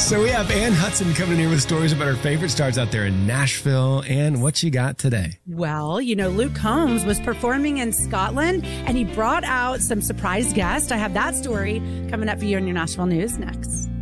So we have Ann Hudson coming in here with stories about her favorite stars out there in Nashville. And what you got today? Well, Luke Combs was performing in Scotland, and he brought out some surprise guests. I have that story coming up for you in your Nashville News next.